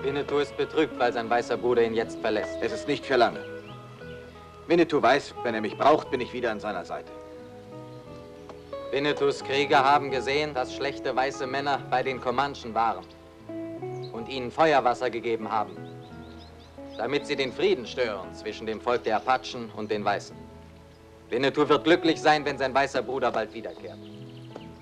Winnetou ist betrübt, weil sein weißer Bruder ihn jetzt verlässt. Es ist nicht für lange. Winnetou weiß, wenn er mich braucht, bin ich wieder an seiner Seite. Winnetous Krieger haben gesehen, dass schlechte weiße Männer bei den Comanchen waren und ihnen Feuerwasser gegeben haben, damit sie den Frieden stören zwischen dem Volk der Apachen und den Weißen. Winnetou wird glücklich sein, wenn sein weißer Bruder bald wiederkehrt.